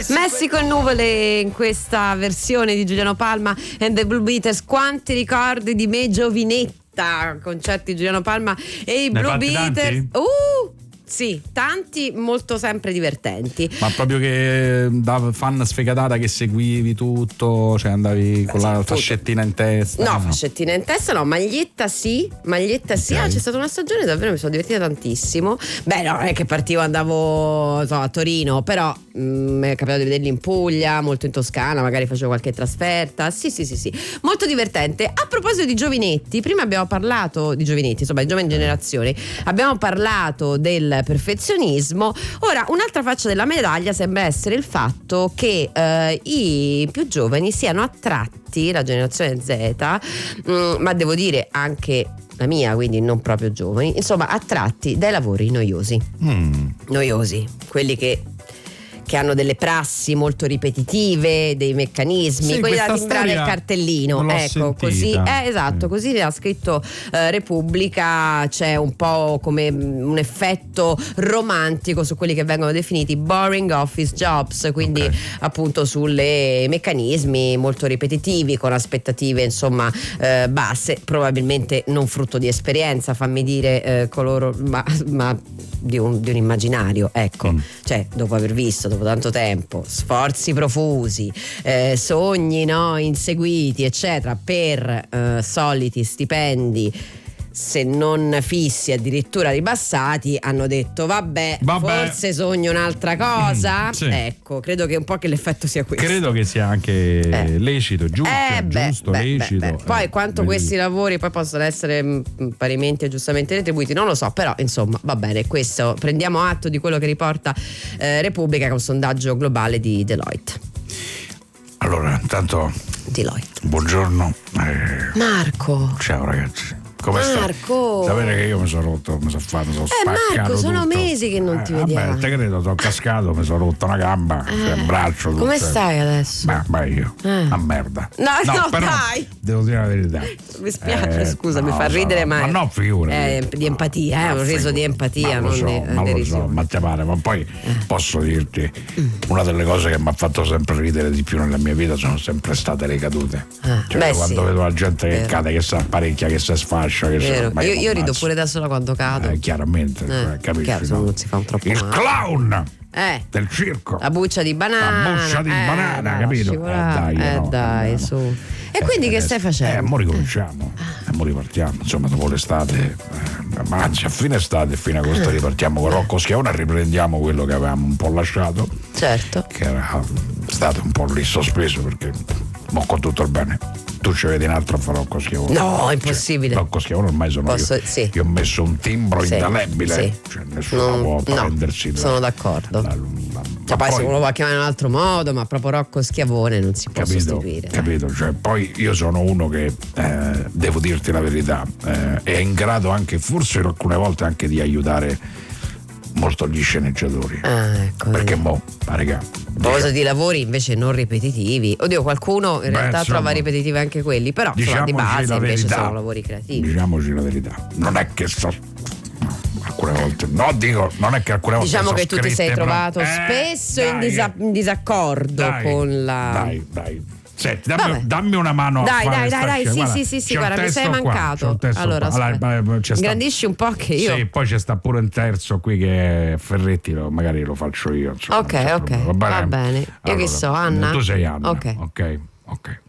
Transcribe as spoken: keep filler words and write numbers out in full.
Messico e nuvole in questa versione di Giuliano Palma and the Blue Beaters. Quanti ricordi di me giovinetta, concerti di Giuliano Palma e i Ne Blue fatti Beaters. tanti? Uh! Sì, tanti, molto sempre divertenti. Ma proprio che da fan sfegatata che seguivi tutto, cioè andavi con la fascettina in testa? No, fascettina in testa no, maglietta sì, maglietta sì. Ok. Ah, c'è stata una stagione davvero mi sono divertita tantissimo. Beh, no, non è che partivo, andavo so, a Torino, però mh, mi è capitato di vederli in Puglia, molto in Toscana, magari facevo qualche trasferta. Sì, sì, sì, sì, molto divertente. A proposito di giovinetti, prima abbiamo parlato di giovinetti, insomma, di giovani generazioni. Abbiamo parlato del perfezionismo. Ora, un'altra faccia della medaglia sembra essere il fatto che eh, i più giovani siano attratti, la generazione Z, mh, ma devo dire anche la mia, quindi non proprio giovani, insomma, attratti dai lavori noiosi. Mm. Noiosi, quelli che che hanno delle prassi molto ripetitive, dei meccanismi, Sì, quelli da questa timbrare il storia cartellino. non l'ho Ecco, sentita. così eh, esatto, Mm. così ha scritto eh, Repubblica. C'è un po' come un effetto romantico su quelli che vengono definiti boring office jobs, quindi Ok. appunto sulle meccanismi molto ripetitivi, con aspettative insomma eh, basse, probabilmente non frutto di esperienza, fammi dire eh, coloro, ma, ma di, un, di un immaginario, ecco. Mm. Cioè, dopo aver visto dopo tanto tempo sforzi profusi, eh, sogni no, inseguiti eccetera per eh, soliti stipendi se non fissi addirittura ribassati, hanno detto vabbè, Vabbè. forse sogno un'altra cosa. Mm, sì. Ecco, credo che un po' che l'effetto sia questo. Credo che sia anche Eh. lecito, giusto, Eh, beh, giusto, beh, lecito. beh, beh. Poi Eh, quanto vedi. questi lavori poi possono essere mh, parimenti e giustamente retribuiti non lo so, però insomma va bene, questo prendiamo atto di quello che riporta eh, Repubblica, che è un sondaggio globale di Deloitte. Allora, intanto Deloitte. buongiorno. Eh, Marco. ciao ragazzi. Come Marco. stai? Sapete che io mi sono rotto, mi sono fatto, mi sono Eh, spaccato Marco, sono tutto. mesi che non ti Eh, vediamo. Vabbè, te credo, sono cascato, mi sono rotto una gamba, Eh, un braccio. come tutto. stai adesso? Beh, beh, io. Eh. A merda. No, no, però dai. Devo dire la verità. Mi spiace, scusa, mi no, fa so, ridere, ma, ma no, figurati. è di empatia, eh, No, un reso di figurati. empatia, Ma lo non so, di ma lo so, derisione. ma te pare, ma poi posso dirti una delle cose che mi ha fatto sempre ridere di più nella mia vita sono sempre state le cadute. Ah, Cioè, beh, quando sì. vedo la gente che Vero. cade, che si apparecchia, che si sfascia, che si Vero. ma Io, mi io rido ammazzo. pure da sola quando cado. Eh, chiaramente, Eh, eh, capisci? chiaro, se no? non si fa un troppo Il male. clown Eh. del circo. La buccia di banana. La buccia di eh, banana, dai, capito? scivolare. Eh, dai, Eh, no, dai, no. su. E quindi Eh, che eh, stai facendo? Eh, mo ricominciamo, eh, mo ripartiamo, insomma, dopo l'estate, eh, ma anzi a fine estate e fine agosto ripartiamo con Rocco Schiavone e riprendiamo quello che avevamo un po' lasciato, Certo. che era stato un po' lì sospeso perché mo con tutto il bene. Tu ci vedi un altro a fare Rocco Schiavone? No, impossibile. Cioè, Rocco Schiavone ormai sono Posso- io. sì. Io ho messo un timbro Sì, indelebile, sì. cioè nessuno Non- può no, prendersi. la- sono d'accordo. la- la- Cioè, ma poi, se poi- uno lo vuole chiamare in un altro modo, ma proprio Rocco Schiavone non si può Capito, sostituire. dai. capito, cioè, poi io sono uno che eh, devo dirti la verità, eh, è in grado anche, forse alcune volte anche di aiutare molto gli sceneggiatori. Ah, ecco. Perché vedi. mo, ma raga, A proposito di lavori invece non ripetitivi, oddio, qualcuno in Beh, realtà insomma, trova ripetitivi anche quelli, però insomma, di diciamoci base la invece verità, sono lavori creativi. diciamoci la verità, non è che so alcune volte, no, dico, non è che alcune volte Diciamo so che tu ti sei scritte, però- trovato Eh, spesso in, dai, disa- in disaccordo dai, con la. Dai, dai. Senti, Vabbè. dammi, dammi una mano Dai, a fare dai, dai, sta dai, scena. sì, Guarda, sì, sì, sì, c'è un guarda, mi sei testo qua, mancato. c'è un testo Allora, qua. aspetta. Allora, c'è sta- Ingrandisci un po' che io. Sì, poi c'è sta pure un terzo qui che è Ferretti, lo- magari lo faccio io. insomma, Ok, non c'è ok, problema. va bene. Io che so, Anna? Tu sei Anna. Ok. Ok, ok.